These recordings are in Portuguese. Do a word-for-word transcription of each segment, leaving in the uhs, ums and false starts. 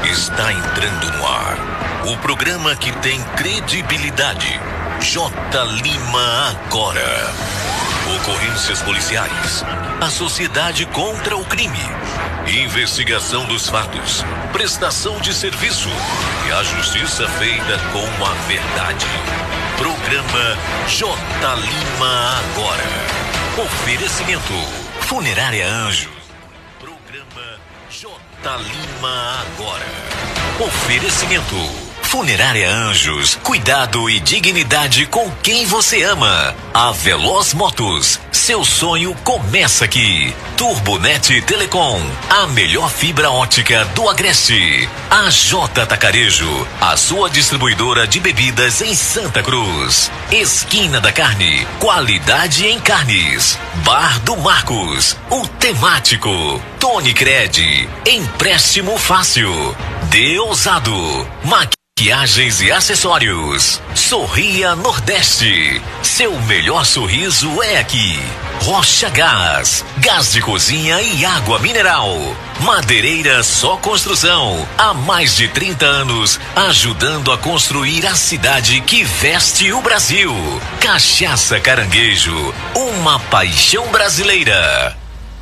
Está entrando no ar o programa que tem credibilidade. J. Lima Agora. Ocorrências policiais. A sociedade contra o crime. Investigação dos fatos. Prestação de serviço. E a justiça feita com a verdade. Programa J. Lima Agora. Oferecimento. Funerária Anjos. Programa J. Lima Agora. Oferecimento. Funerária Anjos. Cuidado e dignidade com quem você ama. A Veloz Motos. Seu sonho começa aqui. Turbonet Telecom. A melhor fibra ótica do Agreste. A J Tacarejo. A sua distribuidora de bebidas em Santa Cruz. Esquina da Carne. Qualidade em carnes. Bar do Marcos. O Temático. Tony Cred. Empréstimo fácil. Deusado. Maquiagem. Maquiagens e acessórios. Sorria Nordeste. Seu melhor sorriso é aqui. Rocha Gás. Gás de cozinha e água mineral. Madeireira Só Construção. Há mais de trinta anos, ajudando a construir a cidade que veste o Brasil. Cachaça Caranguejo. Uma paixão brasileira.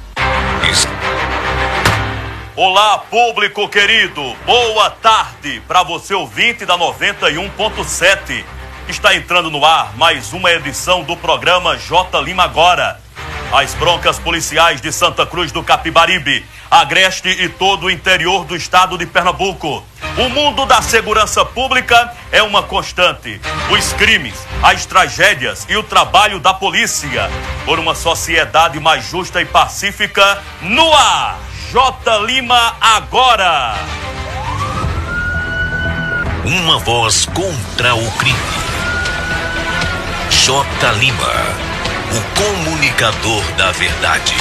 Olá, público querido, boa tarde para você ouvinte da noventa e um ponto sete. Está entrando no ar mais uma edição do programa J. Lima Agora. As broncas policiais de Santa Cruz do Capibaribe, Agreste e todo o interior do estado de Pernambuco. O mundo da segurança pública é uma constante. Os crimes, as tragédias e o trabalho da polícia por uma sociedade mais justa e pacífica no ar. J. Lima Agora. Uma voz contra o crime. J. Lima, o comunicador da verdade.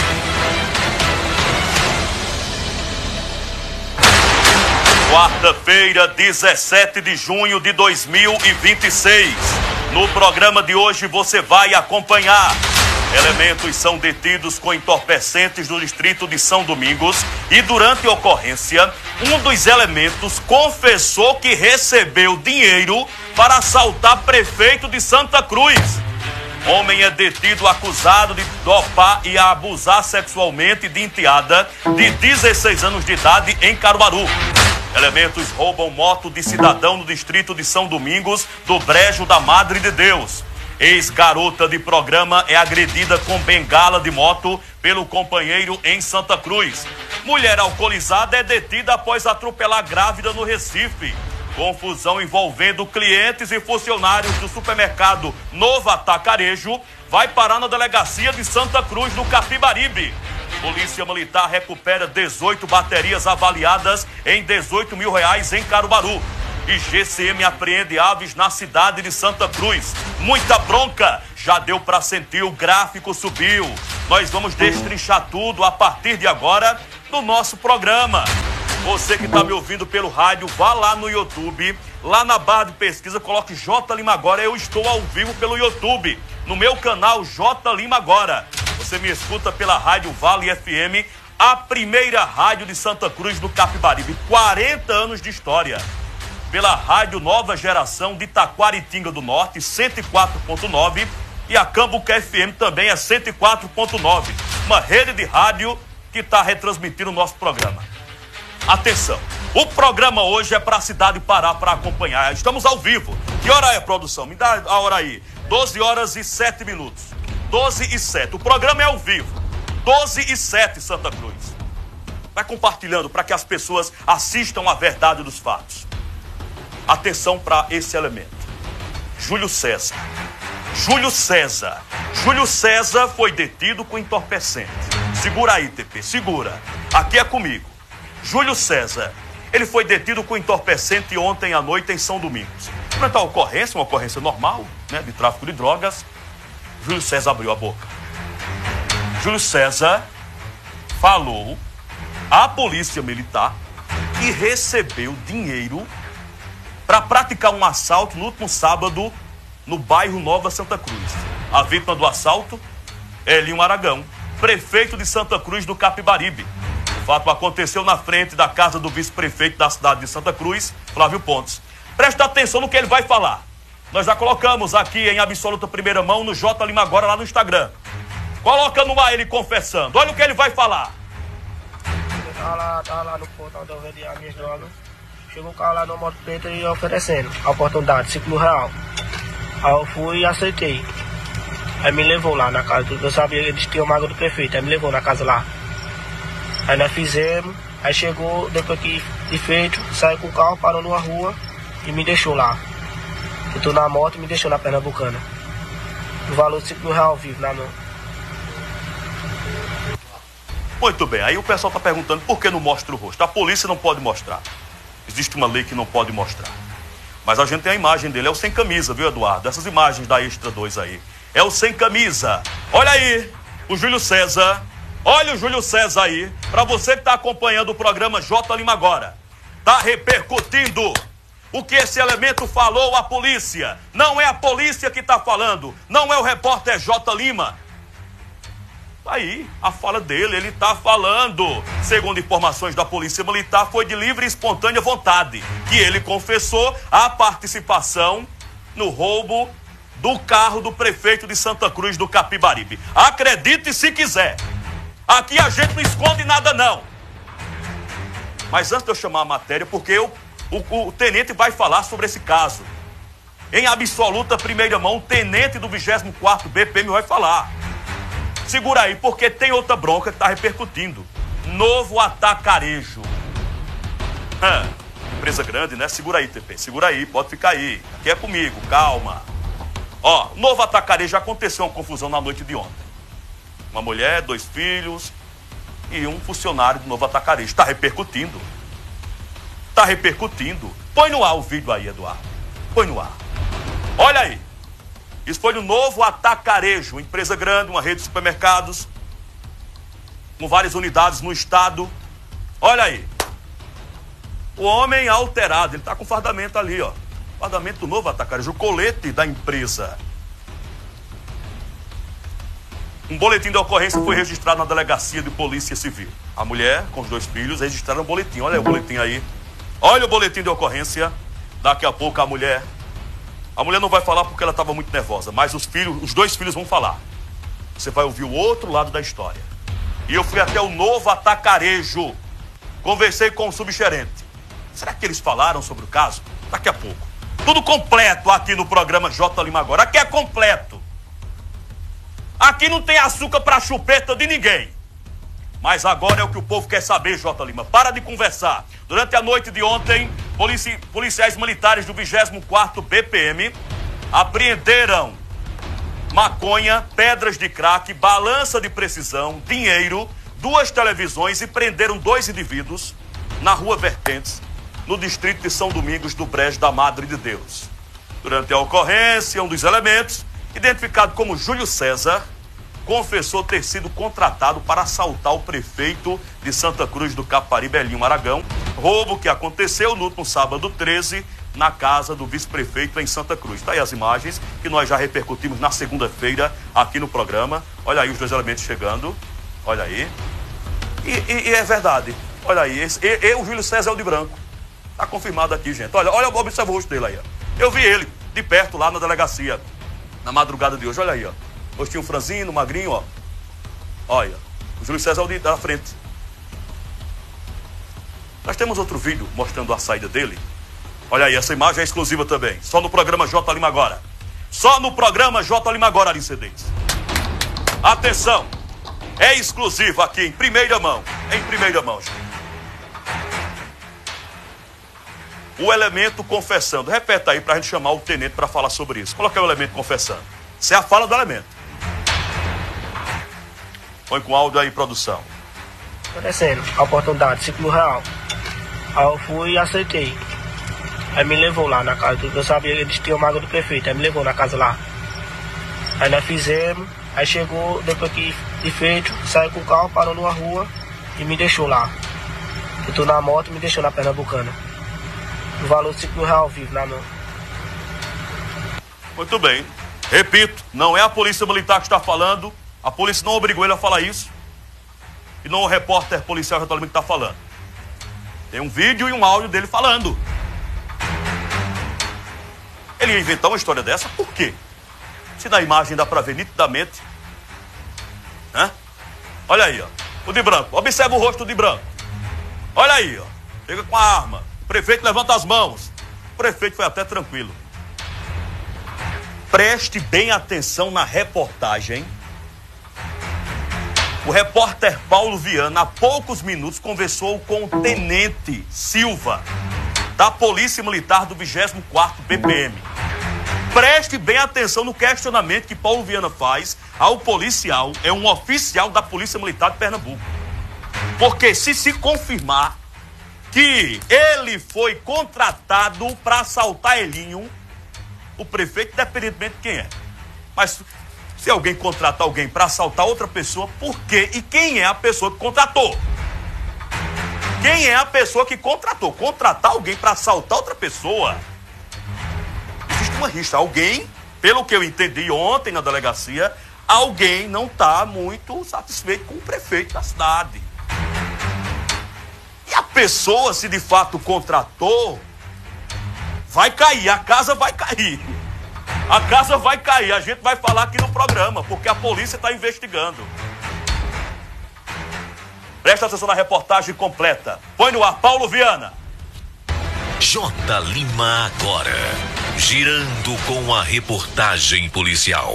Quarta-feira, dezessete de junho de dois mil e vinte e seis. No programa de hoje você vai acompanhar: elementos são detidos com entorpecentes no distrito de São Domingos e durante a ocorrência, um dos elementos confessou que recebeu dinheiro para assaltar prefeito de Santa Cruz. Homem é detido acusado de dopar e abusar sexualmente de enteada de dezesseis anos de idade em Caruaru. Elementos roubam moto de cidadão no distrito de São Domingos, do Brejo da Madre de Deus. Ex-garota de programa é agredida com bengala de moto pelo companheiro em Santa Cruz. Mulher alcoolizada é detida após atropelar grávida no Recife. Confusão envolvendo clientes e funcionários do supermercado Novo Atacarejo vai parar na delegacia de Santa Cruz, no Capibaribe. Polícia Militar recupera dezoito baterias avaliadas em dezoito mil reais em Caruaru. E G C M apreende aves na cidade de Santa Cruz. Muita bronca, já deu para sentir, o gráfico subiu. Nós vamos destrinchar tudo a partir de agora no nosso programa. Você que está me ouvindo pelo rádio, vá lá no YouTube, lá na barra de pesquisa, coloque J. Lima Agora. Eu estou ao vivo pelo YouTube, no meu canal J. Lima Agora. Você me escuta pela Rádio Vale F M, a primeira rádio de Santa Cruz do Capibaribe, quarenta anos de história. Pela Rádio Nova Geração de Taquaritinga do Norte, cento e quatro ponto nove, e a Cambuca F M também é cento e quatro ponto nove, uma rede de rádio que está retransmitindo o nosso programa. Atenção, o programa hoje é para a cidade parar para acompanhar. Estamos ao vivo. Que hora é, produção? Me dá a hora aí. doze horas e sete minutos. doze e sete. O programa é ao vivo. doze e sete, Santa Cruz. Vai compartilhando para que as pessoas assistam a verdade dos fatos. Atenção para esse elemento. Júlio César. Júlio César. Júlio César foi detido com entorpecente. Segura aí, T P, segura. Aqui é comigo. Júlio César. Ele foi detido com entorpecente ontem à noite em São Domingos. Durante a ocorrência, uma ocorrência normal, né, de tráfico de drogas, Júlio César abriu a boca. Júlio César falou à polícia militar que recebeu dinheiro para praticar um assalto no último sábado no bairro Nova Santa Cruz. A vítima do assalto é Elinho Aragão, prefeito de Santa Cruz do Capibaribe. O fato aconteceu na frente da casa do vice-prefeito da cidade de Santa Cruz, Flávio Pontes. Presta atenção no que ele vai falar. Nós já colocamos aqui em absoluta primeira mão no J Lima Agora lá no Instagram. Coloca no ar ele confessando. Olha o que ele vai falar. Eu tava lá, tava lá no ponto onde eu vendia as minhas drogas. Chegou um cara lá no moto preta e oferecendo a oportunidade, cinco mil reais. Aí eu fui e aceitei. Aí me levou lá na casa, eu sabia que eles tinham mago do prefeito, aí me levou na casa lá. Aí nós fizemos, aí chegou, depois que de feito, saiu com o carro, parou numa rua e me deixou lá. Eu tô na moto e me deixou na Pernambucana. O valor de cinco mil reais ao vivo na mão. Muito bem, aí o pessoal está perguntando por que não mostra o rosto. A polícia não pode mostrar. Existe uma lei que não pode mostrar. Mas a gente tem a imagem dele, é o sem camisa, viu, Eduardo? Essas imagens da Extra dois aí. É o sem camisa. Olha aí, o Júlio César. Olha o Júlio César aí. Para você que está acompanhando o programa J Lima Agora. Está repercutindo o que esse elemento falou à polícia. Não é a polícia que está falando. Não é o repórter J Lima. Aí, a fala dele, ele está falando. Segundo informações da Polícia Militar, foi de livre e espontânea vontade que ele confessou a participação no roubo do carro do prefeito de Santa Cruz do Capibaribe. Acredite se quiser. Aqui a gente não esconde nada, não. Mas antes de eu chamar a matéria, porque eu, o, o tenente vai falar sobre esse caso. Em absoluta primeira mão, o tenente do vigésimo quarto B P M vai falar. Segura aí, porque tem outra bronca que está repercutindo. Novo Atacarejo. Hã, empresa grande, né? Segura aí, T P. Segura aí, pode ficar aí. Aqui é comigo, calma. Ó, Novo Atacarejo, aconteceu uma confusão na noite de ontem. Uma mulher, dois filhos e um funcionário do Novo Atacarejo. Está repercutindo. Está repercutindo. Põe no ar o vídeo aí, Eduardo. Põe no ar. Olha aí. Isso foi no Novo Atacarejo, empresa grande, uma rede de supermercados, com várias unidades no estado. Olha aí. O homem alterado, ele está com fardamento ali, ó. Fardamento do Novo Atacarejo, o colete da empresa. Um boletim de ocorrência foi registrado na delegacia de polícia civil. A mulher, com os dois filhos, registraram um boletim. Olha aí o boletim aí. Olha o boletim de ocorrência. Daqui a pouco a mulher... A mulher não vai falar porque ela estava muito nervosa, mas os filhos, os dois filhos vão falar. Você vai ouvir o outro lado da história. E eu fui até o Novo Atacarejo. Conversei com o subgerente. Será que eles falaram sobre o caso? Daqui a pouco. Tudo completo aqui no programa J Lima Agora. Aqui é completo. Aqui não tem açúcar para chupeta de ninguém. Mas agora é o que o povo quer saber, J Lima. Para de conversar. Durante a noite de ontem, polici policiais militares do vigésimo quarto B P M apreenderam maconha, pedras de crack, balança de precisão, dinheiro, duas televisões e prenderam dois indivíduos na rua Vertentes, no distrito de São Domingos do Brejo da Madre de Deus. Durante a ocorrência, um dos elementos, identificado como Júlio César, confessou ter sido contratado para assaltar o prefeito de Santa Cruz do Capibaribe, Elinho Aragão, roubo que aconteceu no último sábado treze, na casa do vice-prefeito em Santa Cruz. Está aí as imagens que nós já repercutimos na segunda-feira aqui no programa. Olha aí os dois elementos chegando. Olha aí. E, e, e é verdade. Olha aí. Esse, e, e, o Júlio César é o de branco. Está confirmado aqui, gente. Olha, olha, observa o rosto dele aí. Ó. Eu vi ele de perto lá na delegacia, na madrugada de hoje. Olha aí, ó. Rostinho franzino, magrinho, ó. Olha, o Júlio César é o de, da frente. Nós temos outro vídeo mostrando a saída dele. Olha aí, essa imagem é exclusiva também. Só no programa J Lima Agora. Só no programa J Lima Agora, Alicedez. Atenção. É exclusivo aqui, em primeira mão. Em primeira mão, gente. O elemento confessando. Repeta aí pra gente chamar o tenente pra falar sobre isso. Coloca aí o elemento confessando. Essa é a fala do elemento. Põe com áudio aí, produção. Oferecendo a oportunidade, cinco mil reais. Aí eu fui e aceitei. Aí me levou lá na casa, eu sabia que eles tinham mago do prefeito, aí me levou na casa lá. Aí nós fizemos, aí chegou, depois que de feito, saiu com o carro, parou numa rua e me deixou lá. Eu tô na moto e me deixou na Pernambucana. O valor de cinco mil reais ao vivo na mão. Muito bem. Repito, não é a polícia militar que está falando, a polícia não obrigou ele a falar isso. E não o repórter policial J. Lima que está falando. Tem um vídeo e um áudio dele falando. Ele ia inventar uma história dessa, por quê? Se na imagem dá para ver nitidamente. Né? Olha aí, ó. O de branco. Observa o rosto de branco. Olha aí, ó. Chega com a arma. O prefeito levanta as mãos. O prefeito foi até tranquilo. Preste bem atenção na reportagem. O repórter Paulo Viana, há poucos minutos, conversou com o tenente Silva, da Polícia Militar do vigésimo quarto B P M. Preste bem atenção no questionamento que Paulo Viana faz ao policial, é um oficial da Polícia Militar de Pernambuco. Porque se se confirmar que ele foi contratado para assaltar Elinho, o prefeito, independentemente de quem é. Mas se alguém contratar alguém para assaltar outra pessoa, por quê? E quem é a pessoa que contratou? Quem é a pessoa que contratou? Contratar alguém para assaltar outra pessoa? Existe uma rixa. Alguém, pelo que eu entendi ontem na delegacia, alguém não está muito satisfeito com o prefeito da cidade. E a pessoa, se de fato contratou, vai cair, a casa vai cair. A casa vai cair, a gente vai falar aqui no programa, porque a polícia está investigando. Presta atenção na reportagem completa. Põe no ar, Paulo Viana. J. Lima agora, girando com a reportagem policial.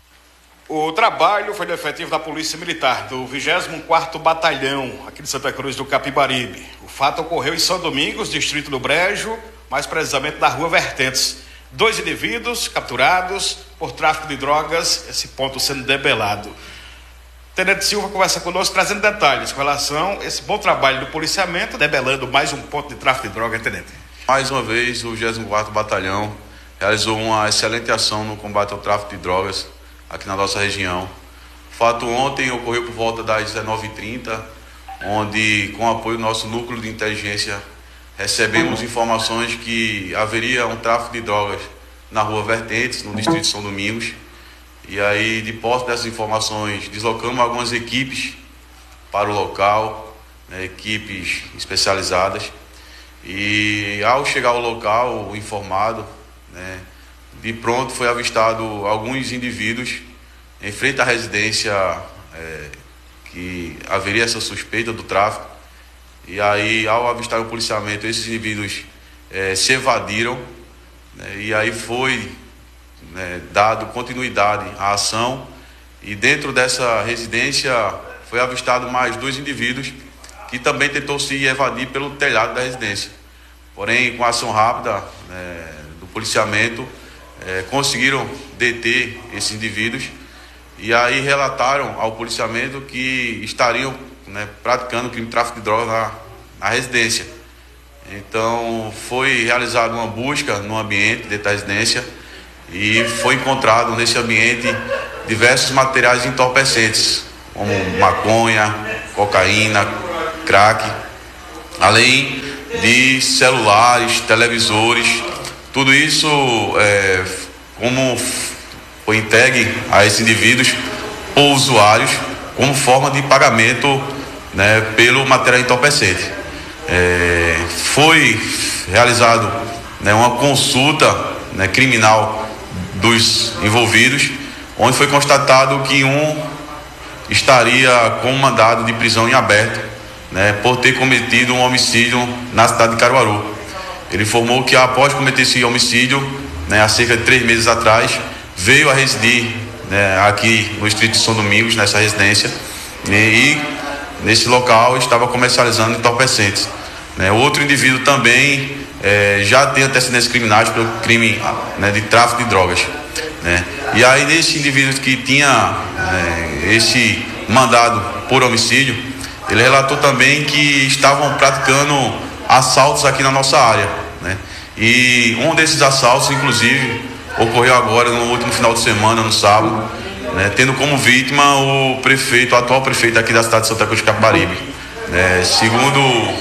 O trabalho foi do efetivo da Polícia Militar, do vigésimo quarto Batalhão, aqui de Santa Cruz do Capibaribe. O fato ocorreu em São Domingos, distrito do Brejo, mais precisamente na Rua Vertentes. Dois indivíduos capturados por tráfico de drogas, esse ponto sendo debelado. Tenente Silva conversa conosco, trazendo detalhes com relação a esse bom trabalho do policiamento, debelando mais um ponto de tráfico de droga, Tenente. Mais uma vez, o vigésimo quarto Batalhão realizou uma excelente ação no combate ao tráfico de drogas aqui na nossa região. O fato ontem ocorreu por volta das dezenove e trinta, onde, com o apoio do nosso núcleo de inteligência, recebemos informações que haveria um tráfico de drogas na Rua Vertentes, no distrito de São Domingos. E aí, de posse dessas informações, deslocamos algumas equipes para o local, né, equipes especializadas. E ao chegar ao local informado, né, de pronto foi avistado alguns indivíduos em frente à residência é, que haveria essa suspeita do tráfico. E aí, ao avistar o policiamento, esses indivíduos é, se evadiram, né, e aí foi né, dado continuidade à ação. E dentro dessa residência foi avistado mais dois indivíduos que também tentou se evadir pelo telhado da residência. Porém, com a ação rápida né, do policiamento, é, conseguiram deter esses indivíduos e aí relataram ao policiamento que estariam né, praticando crime de tráfico de drogas na, na residência. Então, foi realizada uma busca no ambiente dentro da residência e foi encontrado nesse ambiente diversos materiais entorpecentes, como maconha, cocaína, crack, além de celulares, televisores. Tudo isso, é, como foi entregue a esses indivíduos ou usuários como forma de pagamento né, pelo material entorpecente. É, foi realizado né, uma consulta né, criminal dos envolvidos, onde foi constatado que um estaria com um mandado de prisão em aberto, né, por ter cometido um homicídio na cidade de Caruaru. Ele informou que após cometer esse homicídio, né, há cerca de três meses atrás, veio a residir né, aqui no distrito de São Domingos, nessa residência, né, e nesse local estava comercializando entorpecentes. Né. Outro indivíduo também é, já tem antecedentes criminais pelo crime né, de tráfico de drogas. Né. E aí, nesse indivíduo que tinha né, esse mandado por homicídio, ele relatou também que estavam praticando assaltos aqui na nossa área, né? E um desses assaltos, inclusive, ocorreu agora no último final de semana, no sábado, né? Tendo como vítima o prefeito, o atual prefeito aqui da cidade de Santa Cruz de Capibaribe. Né? Segundo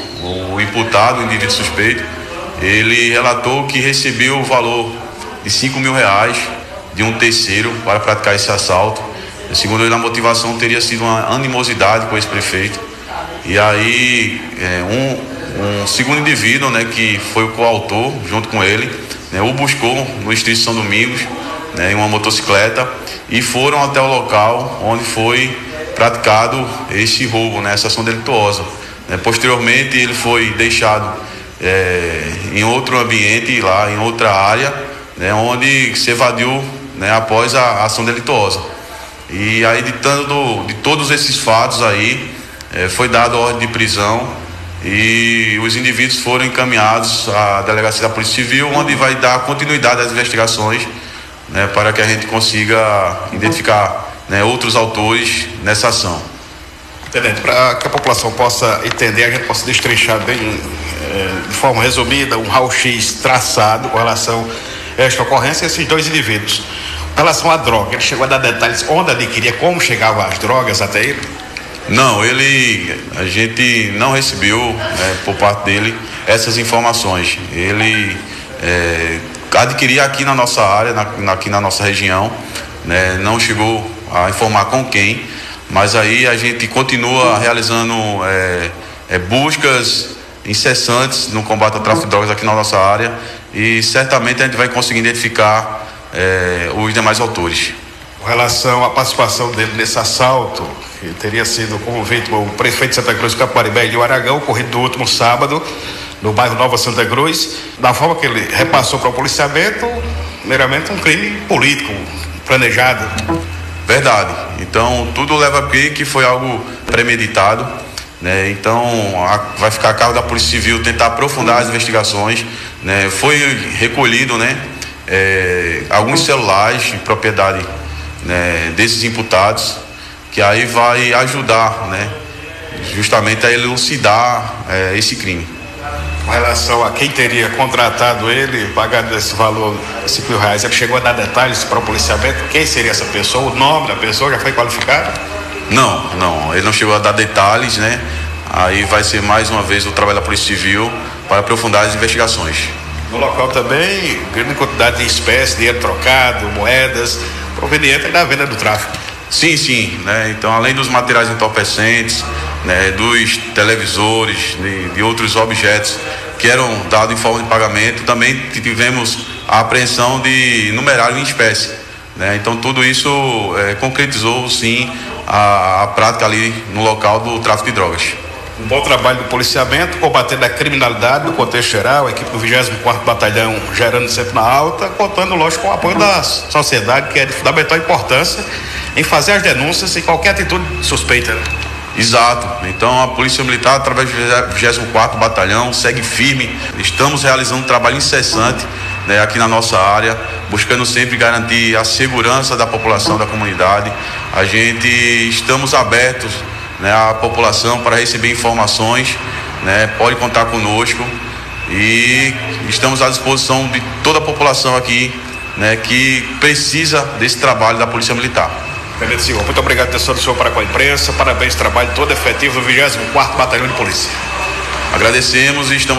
o imputado, o indivíduo suspeito, ele relatou que recebeu o valor de cinco mil reais de um terceiro para praticar esse assalto. Segundo ele, a motivação teria sido uma animosidade com esse prefeito. E aí é, um, um segundo indivíduo, né, que foi o coautor junto com ele, né, o buscou no distrito de São Domingos, né, em uma motocicleta, e foram até o local onde foi praticado esse roubo, né, essa ação delituosa. Né. Posteriormente ele foi deixado é, em outro ambiente lá, em outra área, né, onde se evadiu, né, após a, a ação delituosa. E aí de, tanto, de todos esses fatos aí é, foi dada ordem de prisão e os indivíduos foram encaminhados à delegacia da Polícia Civil, onde vai dar continuidade às investigações, né, para que a gente consiga identificar, né, outros autores nessa ação. Tenente, para que a população possa entender, a gente possa destrinchar bem, é, de forma resumida, um raio-x traçado com relação a esta ocorrência e esses dois indivíduos. Com relação à droga, ele chegou a dar detalhes onde adquiria, como chegavam as drogas até ele? Não, ele, a gente não recebeu, né, por parte dele essas informações. Ele é, adquiria aqui na nossa área, na, aqui na nossa região, né, não chegou a informar com quem, mas aí a gente continua realizando é, é, buscas incessantes no combate ao tráfico de drogas aqui na nossa área e certamente a gente vai conseguir identificar é, os demais autores. Com relação à participação dele nesse assalto, que teria sido como vítima o prefeito de Santa Cruz, Capibaribe e o Aragão, ocorrido no último sábado, no bairro Nova Santa Cruz, da forma que ele repassou para o policiamento, meramente um crime político, planejado. Verdade. Então, tudo leva a crer que foi algo premeditado, né? Então, a, vai ficar a cargo da Polícia Civil tentar aprofundar as investigações, né? Foi recolhido, né, é, alguns celulares de propriedade, né, desses imputados, que aí vai ajudar, né, justamente a elucidar é, esse crime. Com relação a quem teria contratado ele, pagado esse valor, cinco mil reais, ele chegou a dar detalhes para o policiamento? Quem seria essa pessoa? O nome da pessoa já foi qualificado? Não, não, ele não chegou a dar detalhes, né? Aí vai ser mais uma vez o trabalho da Polícia Civil para aprofundar as investigações. No local também, grande quantidade de espécies, dinheiro trocado, moedas, proveniente da venda do tráfico. Sim, sim, né? Então, além dos materiais entorpecentes, né, dos televisores, de, de outros objetos que eram dados em forma de pagamento, também tivemos a apreensão de numerário em espécie, né? Então, tudo isso é, concretizou, sim, a, a prática ali no local do tráfico de drogas. Um bom trabalho do policiamento, combatendo a criminalidade no contexto geral, a equipe do vigésimo quarto Batalhão gerando sempre na alta, contando, lógico, com o apoio da sociedade, que é de fundamental importância em fazer as denúncias em qualquer atitude suspeita. Exato. Então a Polícia Militar, através do vigésimo quarto Batalhão, segue firme. Estamos realizando um trabalho incessante, né, aqui na nossa área, buscando sempre garantir a segurança da população, da comunidade. A gente estamos abertos, né, à população para receber informações, né, pode contar conosco e estamos à disposição de toda a população aqui, né, que precisa desse trabalho da Polícia Militar. Tenente Silva, muito obrigado pela atenção do senhor para com a imprensa, parabéns, trabalho todo efetivo do vigésimo quarto Batalhão de Polícia. Agradecemos e estamos